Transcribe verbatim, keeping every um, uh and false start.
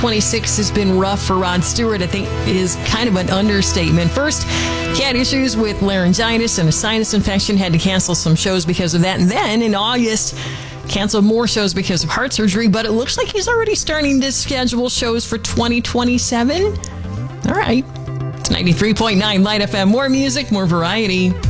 twenty-six has been rough for Rod Stewart, I think is kind of an understatement. First, he had issues with laryngitis and a sinus infection, had to cancel some shows because of that. And then in August, canceled more shows because of heart surgery, but it looks like he's already starting to schedule shows for twenty twenty-seven. All right. It's ninety-three point nine Light F M. More music, more variety.